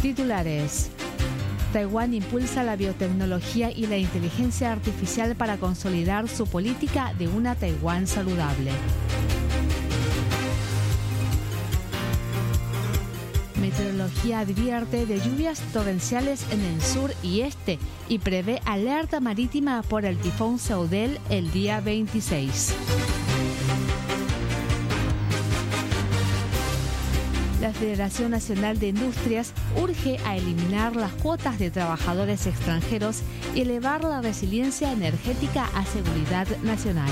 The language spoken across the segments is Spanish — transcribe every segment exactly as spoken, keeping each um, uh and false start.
Titulares. Taiwán impulsa la biotecnología y la inteligencia artificial para consolidar su política de una Taiwán saludable. Meteorología advierte de lluvias torrenciales en el sur y este y prevé alerta marítima por el tifón Saudel el día veintiséis. La Federación Nacional de Industrias urge a eliminar las cuotas de trabajadores extranjeros y elevar la resiliencia energética a seguridad nacional.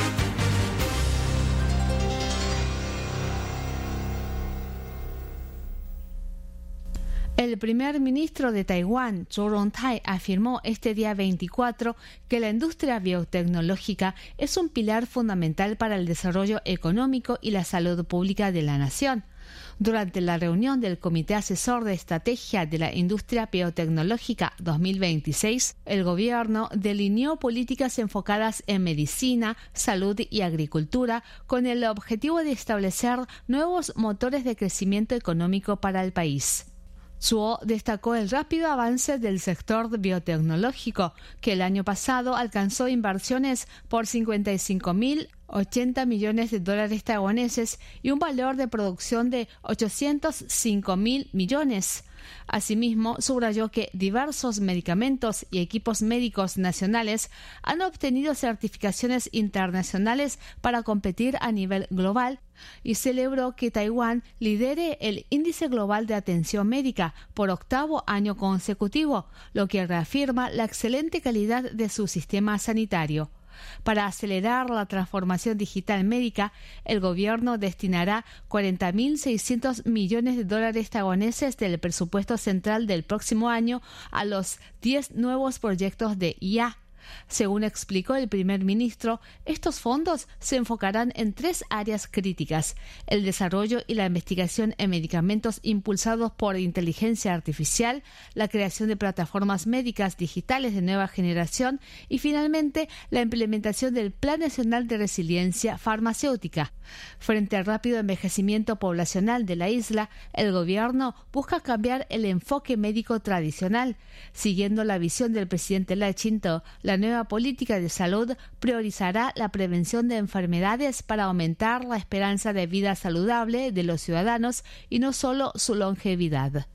El primer ministro de Taiwán, Zhou Rongtai, afirmó este día veinticuatro que la industria biotecnológica es un pilar fundamental para el desarrollo económico y la salud pública de la nación. Durante la reunión del Comité Asesor de Estrategia de la Industria Biotecnológica dos mil veintiséis, el gobierno delineó políticas enfocadas en medicina, salud y agricultura con el objetivo de establecer nuevos motores de crecimiento económico para el país. Zhuo destacó el rápido avance del sector biotecnológico, que el año pasado alcanzó inversiones por cincuenta y cinco mil ochenta millones de dólares taiwaneses y un valor de producción de ochocientos cinco mil millones. Asimismo, subrayó que diversos medicamentos y equipos médicos nacionales han obtenido certificaciones internacionales para competir a nivel global y celebró que Taiwán lidere el Índice Global de Atención Médica por octavo año consecutivo, lo que reafirma la excelente calidad de su sistema sanitario. Para acelerar la transformación digital médica, el gobierno destinará cuarenta mil seiscientos millones de dólares taiwaneses del presupuesto central del próximo año a los diez nuevos proyectos de I A. Según explicó el primer ministro, estos fondos se enfocarán en tres áreas críticas: el desarrollo y la investigación en medicamentos impulsados por inteligencia artificial, la creación de plataformas médicas digitales de nueva generación y, finalmente, la implementación del Plan Nacional de Resiliencia Farmacéutica. Frente al rápido envejecimiento poblacional de la isla, el gobierno busca cambiar el enfoque médico tradicional. Siguiendo la visión del presidente Lai Ching-te, la nueva política de salud priorizará la prevención de enfermedades para aumentar la esperanza de vida saludable de los ciudadanos y no solo su longevidad.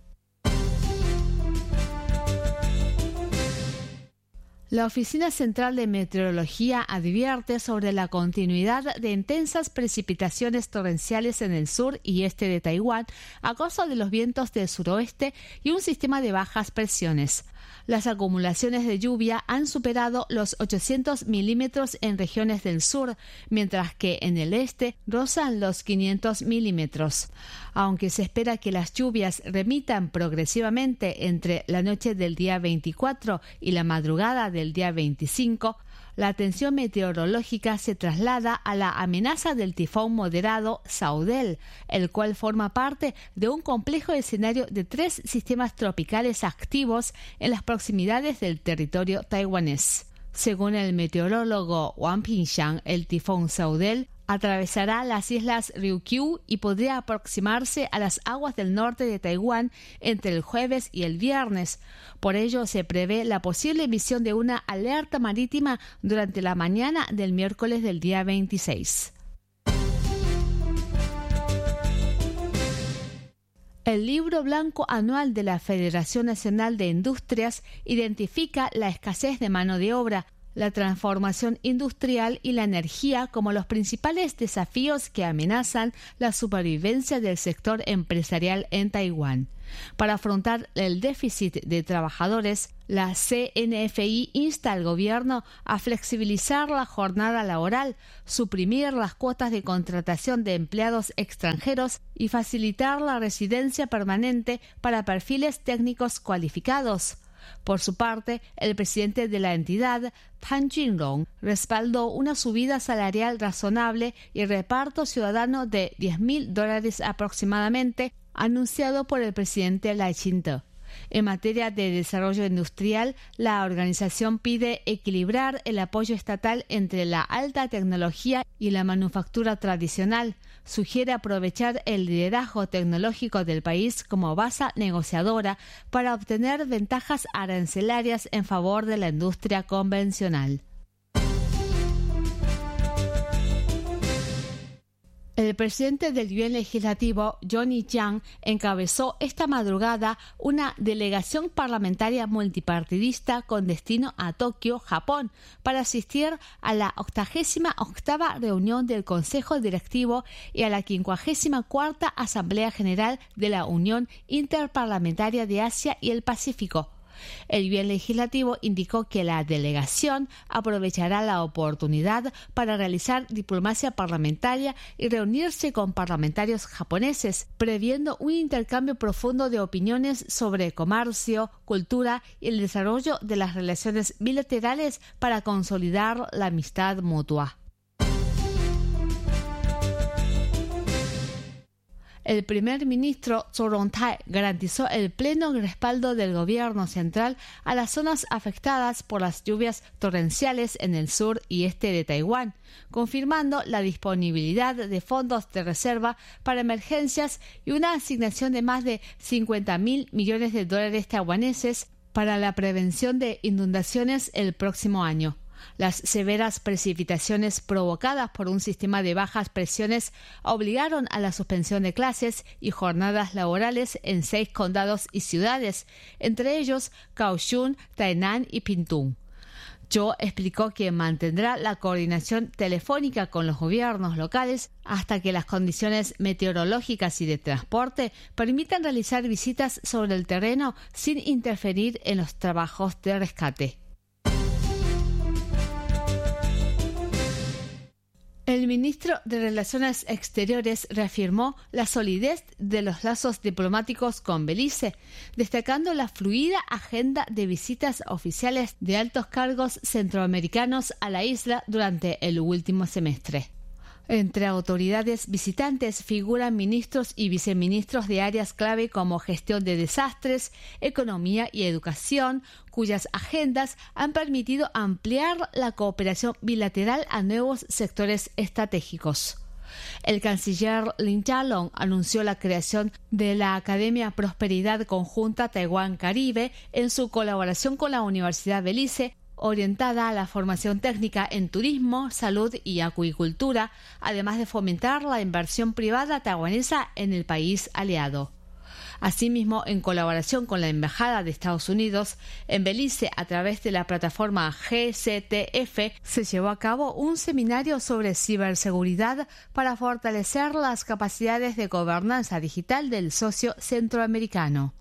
La Oficina Central de Meteorología advierte sobre la continuidad de intensas precipitaciones torrenciales en el sur y este de Taiwán a causa de los vientos del suroeste y un sistema de bajas presiones. Las acumulaciones de lluvia han superado los ochocientos milímetros en regiones del sur, mientras que en el este rozan los quinientos milímetros. Aunque se espera que las lluvias remitan progresivamente entre la noche del día veinticuatro y la madrugada del día veinticinco, la atención meteorológica se traslada a la amenaza del tifón moderado Saudel, el cual forma parte de un complejo escenario de tres sistemas tropicales activos en las proximidades del territorio taiwanés. Según el meteorólogo Wang Pingxiang, el tifón Saudel atravesará las islas Ryukyu y podría aproximarse a las aguas del norte de Taiwán entre el jueves y el viernes. Por ello, se prevé la posible emisión de una alerta marítima durante la mañana del miércoles del día veintiséis. El Libro Blanco Anual de la Federación Nacional de Industrias identifica la escasez de mano de obra, la transformación industrial y la energía como los principales desafíos que amenazan la supervivencia del sector empresarial en Taiwán. Para afrontar el déficit de trabajadores, la C N F I insta al gobierno a flexibilizar la jornada laboral, suprimir las cuotas de contratación de empleados extranjeros y facilitar la residencia permanente para perfiles técnicos cualificados. Por su parte, el presidente de la entidad, Pan Jinrong, respaldó una subida salarial razonable y reparto ciudadano de diez mil dólares aproximadamente, anunciado por el presidente Lai Ching-te. En materia de desarrollo industrial, la organización pide equilibrar el apoyo estatal entre la alta tecnología y la manufactura tradicional. Sugiere aprovechar el liderazgo tecnológico del país como base negociadora para obtener ventajas arancelarias en favor de la industria convencional. El presidente del Yuan Legislativo, Johnny Chiang, encabezó esta madrugada una delegación parlamentaria multipartidista con destino a Tokio, Japón, para asistir a la octagésima octava reunión del Consejo Directivo y a la quincuagésima cuarta Asamblea General de la Unión Interparlamentaria de Asia y el Pacífico. El Yuan Legislativo indicó que la delegación aprovechará la oportunidad para realizar diplomacia parlamentaria y reunirse con parlamentarios japoneses, previendo un intercambio profundo de opiniones sobre comercio, cultura y el desarrollo de las relaciones bilaterales para consolidar la amistad mutua. El primer ministro Zhou Rongtai garantizó el pleno respaldo del gobierno central a las zonas afectadas por las lluvias torrenciales en el sur y este de Taiwán, confirmando la disponibilidad de fondos de reserva para emergencias y una asignación de más de cincuenta mil millones de dólares taiwaneses para la prevención de inundaciones el próximo año. Las severas precipitaciones provocadas por un sistema de bajas presiones obligaron a la suspensión de clases y jornadas laborales en seis condados y ciudades, entre ellos Kaohsiung, Tainan y Pingtung. Zhou explicó que mantendrá la coordinación telefónica con los gobiernos locales hasta que las condiciones meteorológicas y de transporte permitan realizar visitas sobre el terreno sin interferir en los trabajos de rescate. El ministro de Relaciones Exteriores reafirmó la solidez de los lazos diplomáticos con Belice, destacando la fluida agenda de visitas oficiales de altos cargos centroamericanos a la isla durante el último semestre. Entre autoridades visitantes figuran ministros y viceministros de áreas clave como gestión de desastres, economía y educación, cuyas agendas han permitido ampliar la cooperación bilateral a nuevos sectores estratégicos. El canciller Lin Jialong anunció la creación de la Academia Prosperidad Conjunta Taiwán-Caribe en su colaboración con la Universidad Belice, orientada a la formación técnica en turismo, salud y acuicultura, además de fomentar la inversión privada taiwanesa en el país aliado. Asimismo, en colaboración con la Embajada de Estados Unidos en Belice a través de la plataforma G C T F, se llevó a cabo un seminario sobre ciberseguridad para fortalecer las capacidades de gobernanza digital del socio centroamericano.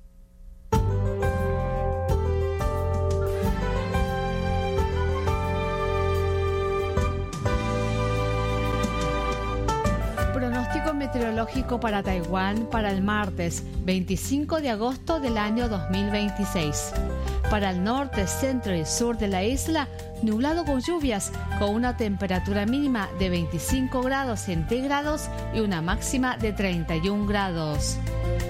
Pronóstico meteorológico para Taiwán para el martes veinticinco de agosto del año dos mil veintiséis. Para el norte, centro y sur de la isla, nublado con lluvias, con una temperatura mínima de veinticinco grados centígrados y una máxima de treinta y un grados.